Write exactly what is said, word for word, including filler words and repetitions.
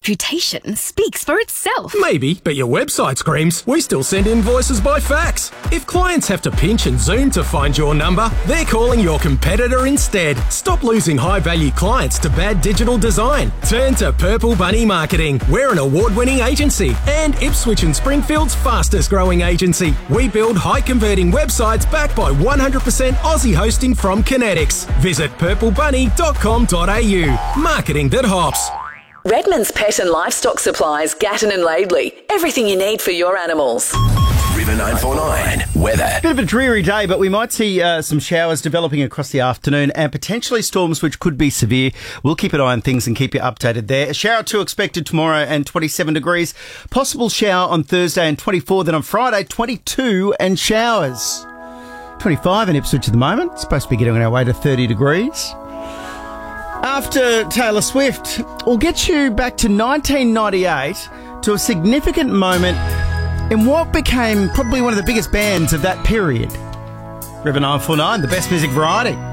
reputation speaks for itself. Maybe, but your website screams. We still send invoices by fax. If clients have to pinch and zoom to find your number, they're calling your competitor instead. Stop losing high-value clients to bad digital design. Turn to Purple Bunny Marketing. We're an award-winning agency and Ipswich and Springfield's fastest-growing agency. We build high-converting websites backed by one hundred percent Aussie hosting from Kinetics. Visit purple bunny dot com dot a u. Marketing that hops. Redmond's Pet and Livestock Supplies, Gatton and Laidley. Everything you need for your animals. River nine four nine weather. Bit of a dreary day, but we might see uh, some showers developing across the afternoon and potentially storms which could be severe. We'll keep an eye on things and keep you updated there. A shower or two expected tomorrow and twenty-seven degrees. Possible shower on Thursday and twenty-four. Then on Friday, twenty-two and showers. twenty-five in Ipswich at the moment. It's supposed to be getting on our way to thirty degrees. After Taylor Swift, we'll get you back to nineteen ninety-eight to a significant moment in what became probably one of the biggest bands of that period. River nine four nine, the best music variety.